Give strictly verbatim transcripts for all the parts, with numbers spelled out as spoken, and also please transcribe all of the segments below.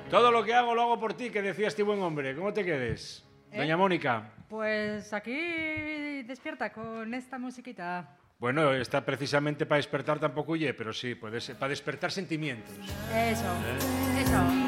Todo lo que hago lo hago por ti, que decía este buen hombre. ¿Cómo te quedes? ¿Eh? Doña Mónica. Pues aquí despierta con esta musiquita. Bueno, está precisamente para despertar tampoco huye, pero sí, puede ser, para despertar sentimientos. Eso, ¿Eh?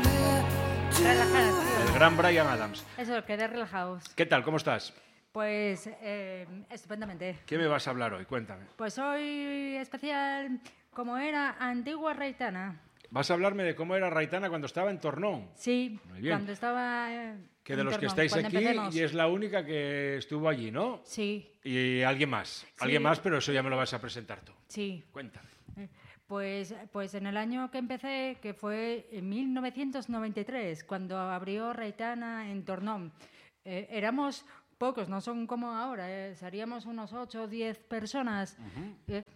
eso. Relajados. El gran Bryan Adams. Eso, quedar relajados. ¿Qué tal? ¿Cómo estás? Pues eh, estupendamente. ¿Qué me vas a hablar hoy? Cuéntame. Pues hoy especial como era antigua Raitana. Vas a hablarme de cómo era Raitana cuando estaba en Tornón. Sí, Muy bien. cuando estaba eh, Que de en los que Tornón, estáis cuando aquí empecemos. y es la única que estuvo allí, ¿no? Sí, Y alguien más. Alguien más, pero eso ya me lo vas a presentar tú. sí. Cuéntame. Eh, Pues, pues en el año que empecé, que fue en mil novecientos noventa y tres, cuando abrió Raitana en Tornón, eh, éramos pocos, no son como ahora, eh, seríamos unos ocho o diez personas. Uh-huh. eh,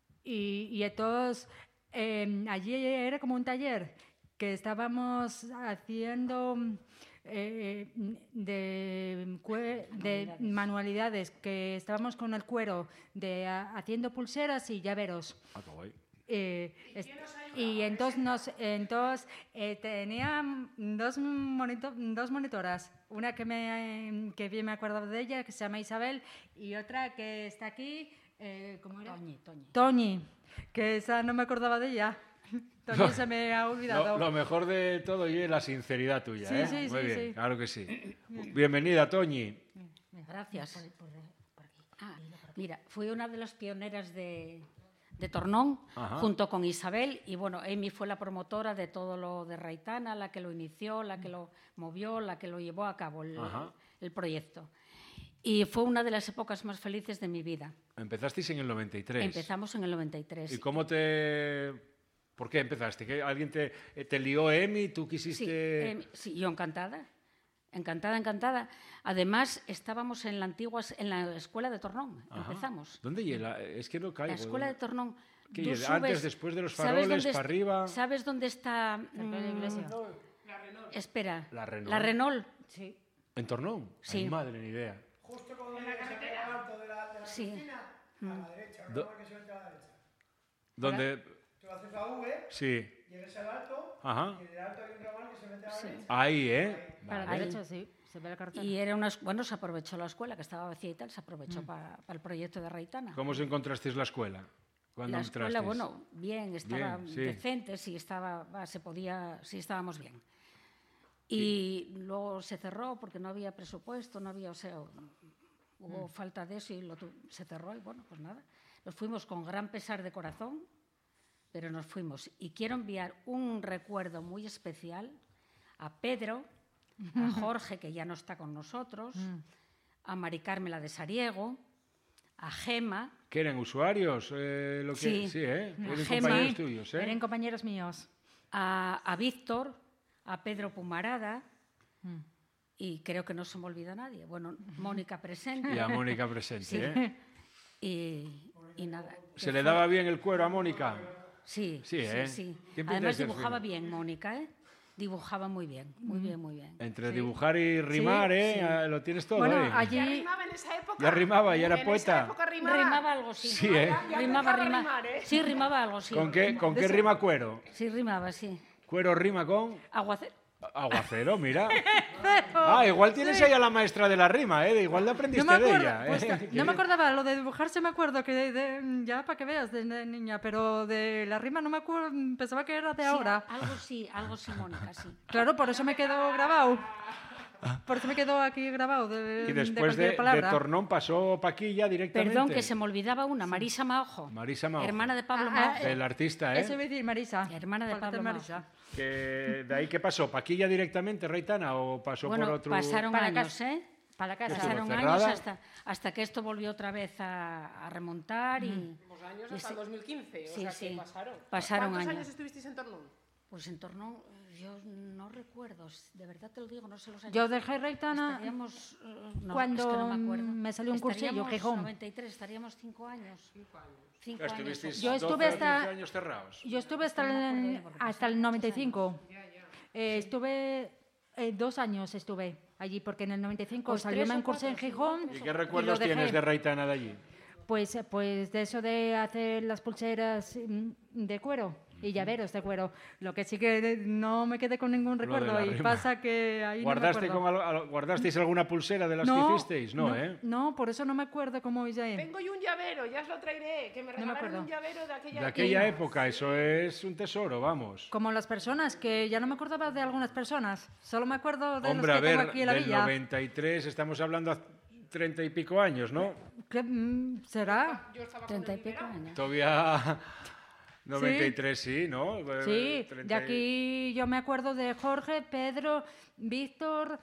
y, y todos, eh, allí era como un taller que estábamos haciendo eh, de, cue- de manualidades, que estábamos con el cuero, de, a- haciendo pulseras y llaveros. Ah, qué guay. Eh, es- y entonces, nos, entonces eh, tenía dos, monito- dos monitoras, una que, me, que bien me acuerdo de ella, que se llama Isabel, y otra que está aquí, eh, ¿cómo era? Toñi, Toñi. Toñi, que esa no me acordaba de ella. Toñi se me ha olvidado. Lo, lo mejor de todo y es la sinceridad tuya, Sí, ¿eh? sí, Muy sí, bien, sí. claro que sí. Bienvenida, Toñi. Gracias. Ah, mira, fui una de las pioneras de, de Tornón, Ajá. junto con Isabel, y bueno, Amy fue la promotora de todo lo de Raitana, la que lo inició, la que lo movió, la que lo llevó a cabo el, Ajá. el proyecto. Y fue una de las épocas más felices de mi vida. Empezasteis en el noventa y tres. Empezamos en el noventa y tres. ¿Y cómo te...? ¿Por qué empezaste? ¿Que ¿Alguien te, te lió Emi? ¿Tú Sí, quisiste...? eh, sí, yo encantada. Encantada, encantada. Además, estábamos en la antigua en la escuela de Tornón. Ajá. Empezamos. ¿Dónde llega? Es que no caigo. La escuela de Tornón. ¿Qué tú llega? Antes, subes- después de los ¿sabes faroles, dónde para est- arriba. ¿Sabes dónde está? Cerca de la mm, iglesia. Espera. La Renault. La Renault. Sí. ¿En Tornón? Sí. Ay, madre, ni idea. Justo con la carretera alto de la, de la Sí. piscina, a la derecha, Do- ¿no? Que se mete a la derecha. ¿Dónde? Tú haces la V, Sí. llegas al alto, Ajá. y en el alto hay un ramal que se mete a la Sí. derecha. Ahí, ¿eh? Para la Ahí. derecha, sí, se ve la cartera. Y era una, es- bueno, se aprovechó la escuela, que estaba vacía y tal, se aprovechó para el proyecto de Raitana. ¿Cómo os encontrasteis la escuela? ¿Cuándo La escuela, entrasteis? bueno, bien, estaba Bien, sí. decente, sí, estaba, va, se podía, sí estábamos bien. Y luego se cerró porque no había presupuesto, no había, o sea, hubo falta de eso y lo tu- se cerró y bueno, pues nada. Nos fuimos con gran pesar de corazón, pero nos fuimos. Y quiero enviar un recuerdo muy especial a Pedro, a Jorge, que ya no está con nosotros, a Mari Carmela de Sariego, a Gema, ¿Que eran usuarios? Eh, lo que... Sí. sí, ¿eh? Eran Gema. compañeros tuyos, ¿eh? Eran compañeros míos. a, a Víctor, a Pedro Pumarada, Mm. y creo que no se me olvida nadie. Bueno, Mónica presente. Y a Mónica presente, Sí. ¿eh? Y, y nada. ¿Se le daba bien el cuero a Mónica? Sí, Sí, sí, ¿eh? sí. ¿Qué pinta Además ese dibujaba film? bien, Mónica, ¿eh? Dibujaba muy bien, muy bien, muy bien. Entre Sí. dibujar y rimar, ¿eh? sí. Ah, Lo tienes todo, Bueno, ¿eh? ¿Ya allí rimaba en esa época? Ya rimaba, ya era En poeta. esa época rimaba. Rimaba algo, sí. Sí, ¿eh? Ya Rimaba, empezaba a rima- rimar, ¿eh? Sí, rimaba algo, sí. ¿Con qué, ¿con qué rima cuero? Sí, rimaba, sí. Cuero rima con Aguacero. aguacero, mira. Ah, igual tienes ahí a la maestra de la rima, ¿eh? Igual le aprendiste No me, de acuerdo, ella. pues, ¿eh? no me acordaba, lo de dibujarse me acuerdo, que de, de- ya para que veas, de, de niña, pero de la rima no me acuerdo, pensaba que era de Sí, ahora. algo sí, algo sí, Mónica, sí. Claro, por eso me quedó grabado. Por eso me quedó aquí grabado de, Y de después cualquier de, de palabra. Tornón pasó Paquilla directamente. Perdón, que se me olvidaba una, Marisa Maojo. Marisa Maojo. Hermana de Pablo Ah, ah, Maojo. El artista, ¿eh? Eso iba a decir Marisa. Hermana de Falta Pablo Marisa. Que ¿De ahí qué pasó? ¿Paquilla directamente, Reitana, o pasó Bueno, por otro...? pasaron Para años, casa. ¿eh? Para la casa. Estuvo Pasaron cerrada. años hasta, hasta que esto volvió otra vez a, a remontar y Pues años Y hasta sí. el dos mil quince, o Sí, sea sí. que pasaron. Pasaron ¿Cuántos años. años estuvisteis en Tornón? pues en torno, yo no recuerdo, de verdad te lo digo, no sé los años. Yo dejé Reitana Estaríamos, eh, no, cuando es que no me, acuerdo. me salió un cursillo, Estaríamos Gijón. noventa y tres, estaríamos cinco años. Cinco años. Cinco Claro, años. estuvisteis Yo doce, estuve hasta- quince años cerrados. Yo estuve hasta No me acuerdo el, bien, porque hasta pasaron el muchos noventa y cinco. Eh, estuve eh, dos años estuve allí, porque en el noventa y cinco Pues salió tres o un curso en cuatro, sí. Gijón. ¿Y y qué lo recuerdos dejé. tienes de Reitana de allí? Pues, eh, pues de eso de hacer las pulseras mm, de cuero, y llaveros de cuero. Lo que sí que no me quedé con ningún Lo de recuerdo la y rima. pasa que ahí ¿Guardaste no me acuerdo. con al- al- ¿Guardasteis alguna pulsera de las que hicisteis? No, ¿eh? No, por eso no me acuerdo cómo ya es. Tengo yo un llavero, ya os lo traeré, que me me regalaron acuerdo. un llavero de aquella De aquella época, eso es un tesoro, vamos. Como las personas, que ya no me acordaba de algunas personas. Solo me acuerdo de Hombre, a los que ver, tengo aquí en la del villa. noventa y tres estamos hablando a treinta y pico años, ¿no? ¿Qué, mm, ¿Será? Yo estaba con Treinta y el pico Rivera. años. Todavía noventa y tres, sí, ¿no? Eh, Sí, treinta de y- aquí yo me acuerdo de Jorge, Pedro, Víctor,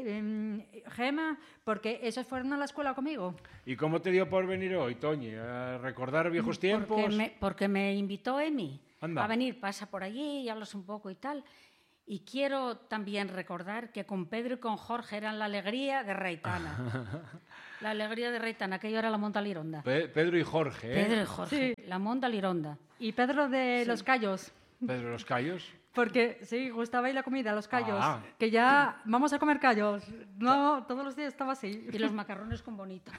em, Gema, porque esos fueron a la escuela conmigo. ¿Y cómo te dio por venir hoy, Toñi? ¿A recordar viejos tiempos? Porque me, porque me invitó Emi Anda. a venir, pasa por allí y hablas un poco y tal. Y quiero también recordar que con Pedro y con Jorge eran la alegría de Raitana. La alegría de Raitana, aquello era la Monta Lironda. Pe- Pedro y Jorge, ¿eh? Pedro y Jorge, la Monta Lironda. Y Pedro de Los Cayos, Pedro los Cayos. porque sí, gustaba ir la comida, Los Cayos, Ah. que ya vamos a comer callos. No, todos los días estaba así. Y los macarrones con bonito.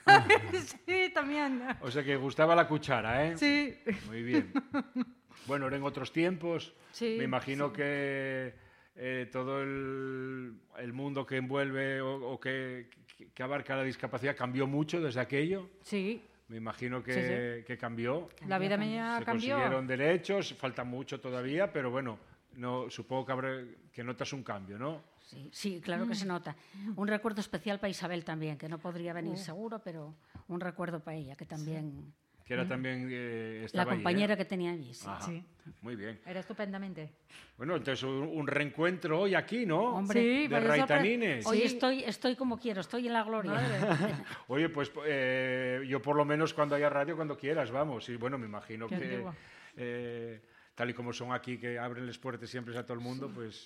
Sí, también. O sea que gustaba la cuchara, ¿eh? Sí. Muy bien. Bueno, eran otros tiempos. Sí, Me imagino que eh, todo el, el mundo que envuelve o, o que, que abarca la discapacidad cambió mucho desde aquello. Sí, Me imagino que, que cambió. la vida mía Se cambió. consiguieron derechos, falta mucho todavía, pero bueno, no, supongo que, habrá, que notas un cambio, ¿no? Sí, sí, claro que se nota. Un recuerdo especial para Isabel también, que no podría venir seguro, pero un recuerdo para ella, que también... Que era también eh, La estaba ahí, ¿eh? compañera que tenía allí. Sí. Ajá, Sí. muy bien. Era estupendamente. Bueno, entonces un, un reencuentro hoy aquí, ¿no? Hombre, Sí, de vaya sorpre- Raitanines. Hoy Sí. estoy, estoy como quiero, estoy en la gloria. Oye, pues eh, yo por lo menos cuando haya radio, cuando quieras, vamos. Y bueno, me imagino Qué que antigua. eh, tal y como son aquí, que abren las puertas siempre a todo el mundo, pues...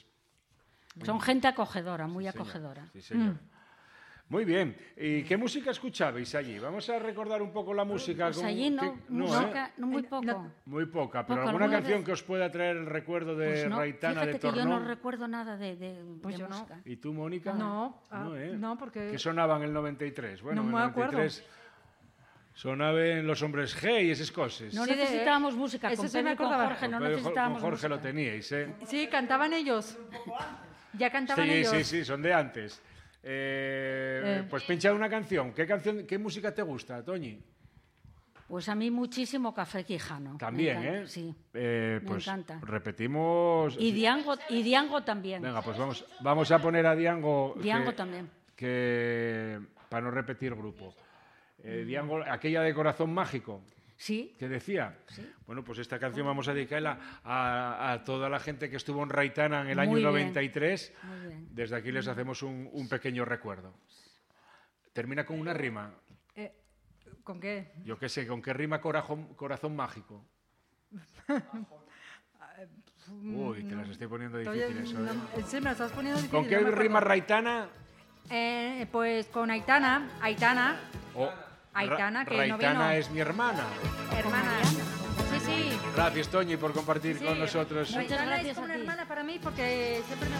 Son gente acogedora, muy sí, señor. acogedora. Sí, señor. Muy bien. ¿Y qué música escuchabais allí? Vamos a recordar un poco la música. Pues ¿cómo- allí no, qué- no, música, ¿eh? no muy Eh, poco. no- Muy poca, pero Poco, alguna alguna canción vez. que os pueda traer el recuerdo de Pues no, Raitana de fíjate que yo Tornón. no recuerdo nada de, de, Pues de yo no. música. ¿Y tú, Mónica? No, ah, ¿eh? no, porque- ¿Qué sonaba en el noventa y tres? Bueno, No en me el acuerdo. noventa y tres sonaban Los Hombres G y esas cosas. No Sí, de- necesitábamos música, eso con sí me Pedro y con acordaba. Jorge no Con Pedro- necesitábamos con Jorge música. lo teníais, ¿eh? Sí, cantaban ellos. Ya cantaban Sí, ellos. sí, sí, son de antes. Eh, Eh. Pues pincha una canción. ¿Qué canción, qué música te gusta, Toñi? Pues a mí muchísimo Café Quijano. Me También, encanta, ¿eh? Sí. Eh, me pues encanta. repetimos. Y Diango, y Diango también. Venga, pues vamos, vamos a poner a Diango. Diango que- también. Que, para no repetir grupo. Eh, Diango, aquella de Corazón Mágico. Sí, ¿Qué decía? Bueno, pues esta canción vamos a dedicarla a, a toda la gente que estuvo en Raitana en el año Muy bien. noventa y tres. muy bien. Desde aquí les hacemos un, un pequeño recuerdo. Termina con una rima. Eh, ¿Con qué? Yo qué sé, ¿con qué rima corazón, corazón mágico? Uy, te las estoy poniendo Todavía difíciles. no- ¿eh? sí, me lo estás poniendo difícil. ¿Con qué no me rima acuerdo. Raitana? Eh, pues con Aitana, Aitana, O Aitana, que no Raitana vino. es mi hermana. hermana. Sí, sí. Gracias, Toñi, por compartir sí. con nosotros. Muchas Aitana gracias es como a una ti. hermana para mí porque siempre me